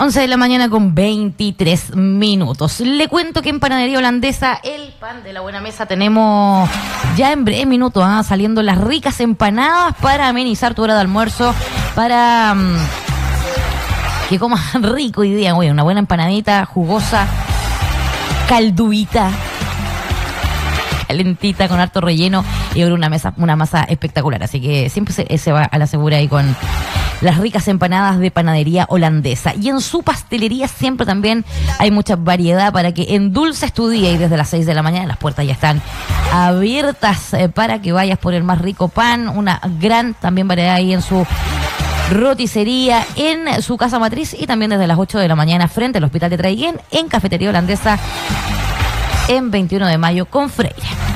11 de la mañana con 23 minutos. Le cuento que en Panadería Holandesa, el pan de la buena mesa, tenemos ya en breve minutos saliendo las ricas empanadas para amenizar tu hora de almuerzo, para que comas rico hoy día. Oye, una buena empanadita jugosa, calduita, calentita, con harto relleno y ahora una masa espectacular. Así que siempre se va a la segura ahí con las ricas empanadas de Panadería Holandesa. Y en su pastelería siempre también hay mucha variedad para que endulces tu día, y desde las 6 de la mañana las puertas ya están abiertas para que vayas por el más rico pan. Una gran también variedad ahí en su roticería, en su casa matriz, y también desde las 8 de la mañana frente al Hospital de Traiguén en Cafetería Holandesa en 21 de mayo con Freire.